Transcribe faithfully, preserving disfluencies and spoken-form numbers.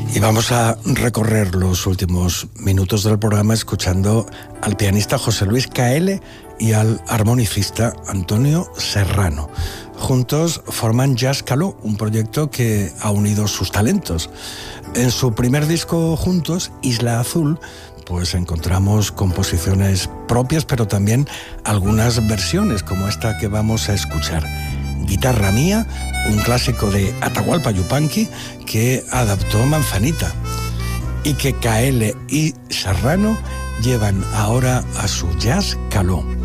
Y vamos a recorrer los últimos minutos del programa escuchando al pianista José Luis Caele y al armonicista Antonio Serrano. Juntos forman Jazz Caló, un proyecto que ha unido sus talentos. En su primer disco juntos, Isla Azul, pues encontramos composiciones propias, pero también algunas versiones, como esta que vamos a escuchar. Guitarra Mía, un clásico de Atahualpa Yupanqui que adaptó Manzanita y que Caele y Serrano llevan ahora a su Jazz Caló.